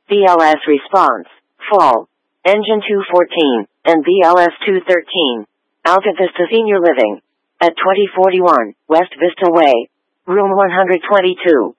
BLS response, fall, engine 214, and BLS 213. Alta Vista Senior Living. At 2041, West Vista Way. Room 122.